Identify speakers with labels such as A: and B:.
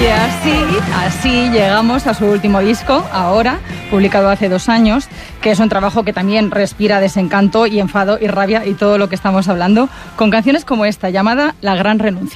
A: Y así llegamos a su último disco, Ahora, publicado hace 2 años, que es un trabajo que también respira desencanto y enfado y rabia y todo lo que estamos hablando, con canciones como esta, llamada La Gran Renuncia.